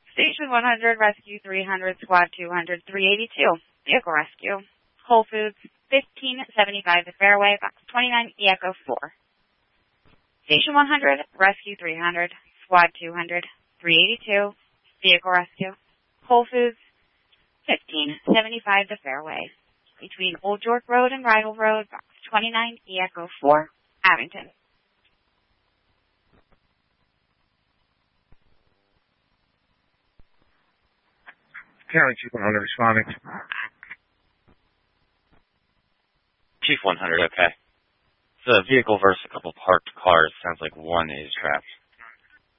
Station 100, Rescue 300, Squad 200, 382. Vehicle rescue. Whole Foods, 1575 The Fairway, Box 29, Echo 4. Station 100, Rescue 300, Squad 200, 382. Vehicle rescue. Whole Foods, 1575 The Fairway, between Old York Road and Rydal Road, Box 29, Echo 4, Abington. County Chief 100 responding. Chief 100, okay. It's a vehicle versus a couple parked cars. Sounds like one is trapped.